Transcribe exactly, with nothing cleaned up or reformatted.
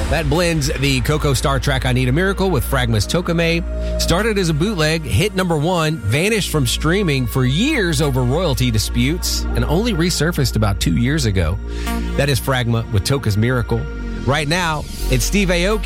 That blends the Coco Star track I Need a Miracle with Fragma's Tokame. Started as a bootleg, hit number one, vanished from streaming for years over royalty disputes, and only resurfaced about two years ago. That is Fragma with Toka's Miracle. Right now, it's Steve Aoki